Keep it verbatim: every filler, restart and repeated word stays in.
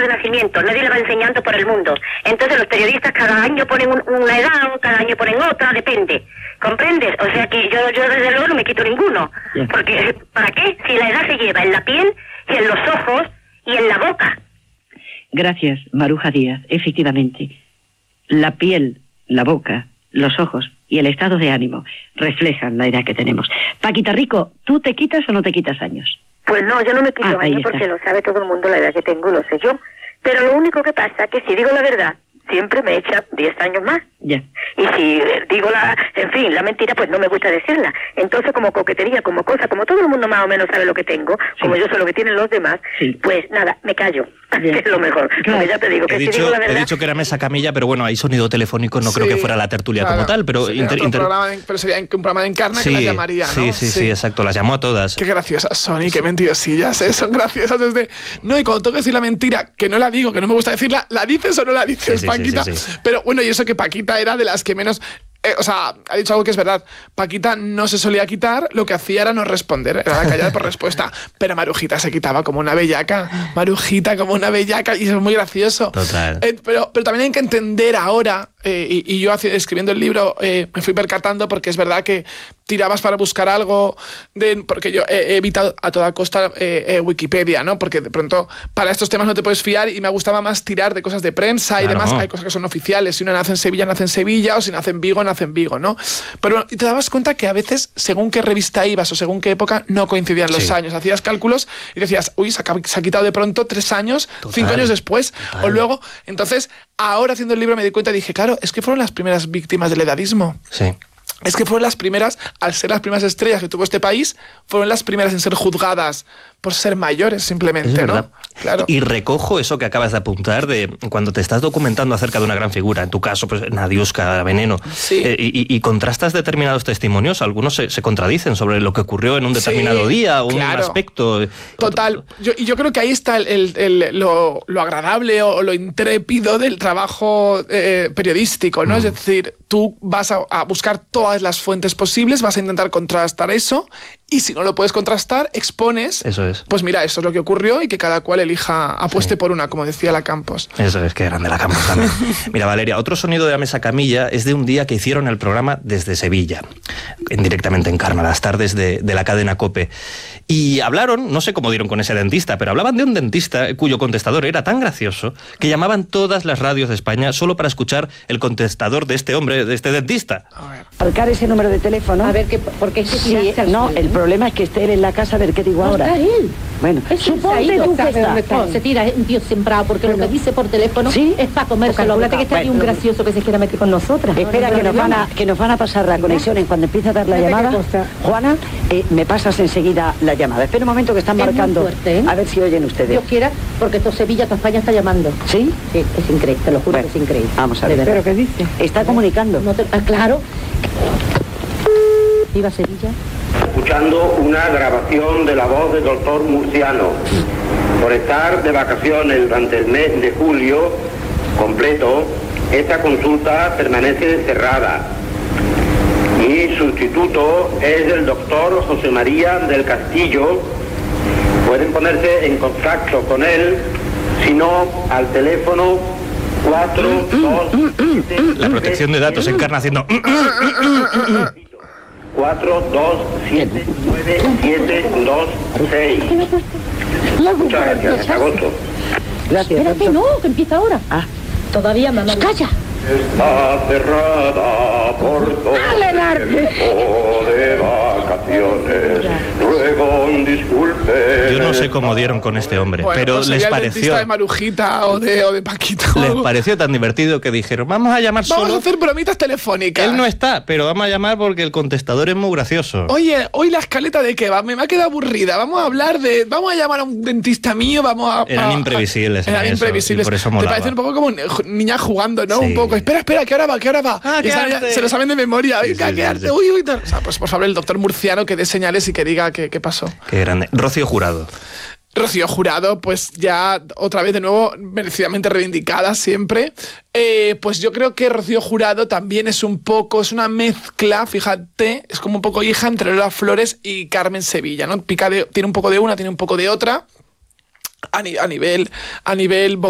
de nacimiento, nadie le va enseñando por el mundo. Entonces los periodistas cada año ponen un, una edad, cada año ponen otra, depende. ¿Comprendes? O sea que yo, yo desde luego no me quito ninguno. Yeah. Porque, ¿para qué? Si la edad se lleva en la piel y en los ojos y en la boca. Gracias, Maruja Díaz. Efectivamente, la piel, la boca, los ojos y el estado de ánimo reflejan la edad que tenemos. Paquita Rico, ¿tú te quitas o no te quitas años? Pues no, yo no me quito ah, años porque lo sabe todo el mundo la edad que tengo, lo sé yo. Pero lo único que pasa es que si digo la verdad, siempre me echa diez años más. Ya. Y si digo la, en fin, la mentira, pues no me gusta decirla. Entonces, como coquetería, como cosa, como todo el mundo más o menos sabe lo que tengo, sí. como yo sé lo que tienen los demás, sí. pues nada, me callo. Yeah. Es lo mejor. Claro. Porque ya te digo que he si dicho, digo la verdad... He dicho que era mesa camilla, pero bueno, hay sonido telefónico, no sí, creo que fuera la tertulia claro. como tal, pero... Inter, inter... programa, pero sería un programa de Encarna sí, que las llamaría, ¿no? Sí, sí, sí, sí, exacto, las llamó a todas. Qué graciosas son y qué mentirosillas, ¿eh? Son graciosas desde... No, y cuando tengo que decir la mentira, que no la digo, que no me gusta decirla, ¿la dices o no la dices, sí, sí, Paquita? Sí, sí, sí. Pero bueno, y eso que Paquita era de las que menos... Eh, o sea, ha dicho algo que es verdad. Paquita no se solía quitar, lo que hacía era no responder, era callar por respuesta. Pero Marujita se quitaba como una bellaca. Marujita como una bellaca, y eso es muy gracioso. Total. Eh, pero, pero también hay que entender ahora, eh, y, y yo escribiendo el libro eh, me fui percatando, porque es verdad que tirabas para buscar algo, de, porque yo he, he evitado a toda costa eh, eh, Wikipedia, ¿no? Porque de pronto para estos temas no te puedes fiar y me gustaba más tirar de cosas de prensa claro. y demás. Hay cosas que son oficiales. Si uno nace en Sevilla, nace en Sevilla, o si nace en Vigo, nace en Vigo, ¿no? Pero y te dabas cuenta que a veces, según qué revista ibas o según qué época, no coincidían los sí. años. Hacías cálculos y decías, uy, se ha, se ha quitado de pronto tres años, Total. cinco años después. Total. O luego, entonces, ahora haciendo el libro me di cuenta y dije, claro, es que fueron las primeras víctimas del edadismo. Sí. Es que fueron las primeras, al ser las primeras estrellas que tuvo este país, fueron las primeras en ser juzgadas por ser mayores, simplemente, ¿no? Claro. Y recojo eso que acabas de apuntar de cuando te estás documentando acerca de una gran figura, en tu caso, pues Nadiuska Veneno, sí. eh, y, y contrastas determinados testimonios, algunos se, se contradicen sobre lo que ocurrió en un determinado sí, día, un claro. aspecto. Total. Yo, y yo creo que ahí está el, el, el, lo, lo agradable o lo intrépido del trabajo eh, periodístico, ¿no? Mm. Es decir, tú vas a, a buscar todas las fuentes posibles, vas a intentar contrastar eso, y si no lo puedes contrastar, expones. Eso es. Pues mira, eso es lo que ocurrió y que cada cual elija, apueste sí. por una, como decía la Campos. Eso es, que grande la Campos también. Mira, Valeria, otro sonido de la mesa camilla es de un día que hicieron el programa desde Sevilla, en, directamente en Karma, las tardes de, de la cadena COPE. Y hablaron, no sé cómo dieron con ese dentista, pero hablaban de un dentista cuyo contestador era tan gracioso que llamaban todas las radios de España solo para escuchar el contestador de este hombre, de este dentista. A ver. Marcar ese número de teléfono. A ver, ¿qué, ¿por qué se sí, No, el problema es que esté él en la casa, a ver qué digo no ahora. Está él. Bueno, es suponte tú que está. está. Se tira un tío sembrado porque pero, lo que dice por teléfono ¿sí? es para comérselo. Acuérdate que está ahí un gracioso que se quiere meter con nosotras. Espera, no, no, que, nos van a, que nos van a pasar la conexión en cuando empieza a dar la llamada. Juana, eh, me pasas enseguida la llamada. Espera un momento que están es marcando. Fuerte, ¿eh? A ver si oyen ustedes. Dios quiera, porque todo Sevilla, toda España está llamando. ¿Sí? Sí, es increíble, te lo juro bueno, que es increíble. Vamos a ver. ¿Pero qué dice? Está comunicando. No te, ah, claro. Viva Sevilla. Escuchando una grabación de la voz del doctor Murciano. Por estar de vacaciones durante el mes de julio completo, esta consulta permanece cerrada. Mi sustituto es el doctor José María del Castillo. Pueden ponerse en contacto con él, si no, al teléfono cuatro dos siete... La protección de datos encarna haciendo... cuatro dos siete nueve siete dos seis. Muchas gracias, agosto. Gracias. Espérate, no, que empieza ahora. Ah, todavía, mamá. ¡Calla! Está cerrada por todo el tiempo de vacaciones. Ruego un disculpe. Yo no sé cómo dieron con este hombre, bueno, pero pues les el pareció de Marujita o de, o de Paquita. Les pareció tan divertido que dijeron, vamos a llamar vamos solo. Vamos a hacer bromitas telefónicas. Él no está, pero vamos a llamar porque el contestador es muy gracioso. Oye, hoy la escaleta de qué va, me ha quedado aburrida. Vamos a hablar de, vamos a llamar a un dentista mío, vamos a. Eran a, imprevisibles. Eran eso, imprevisibles. Por eso te molaba. parece un poco como niña jugando, ¿no? Sí. Un poco. Espera, espera, que ahora va, que ahora va. Ah, y ya, se lo saben de memoria. Sí, Venga, sí, quedarte. Sí, sí. Uy, uy, o sea, pues por favor, el doctor Murciano que dé señales y que diga qué, qué pasó. Qué grande. Rocío Jurado. Rocío Jurado, pues ya otra vez de nuevo merecidamente reivindicada siempre. Eh, pues yo creo que Rocío Jurado también es un poco, es una mezcla, fíjate, es como un poco hija entre Lola Flores y Carmen Sevilla, ¿no? Pica de, tiene un poco de una, tiene un poco de otra. A, ni, a nivel, a nivel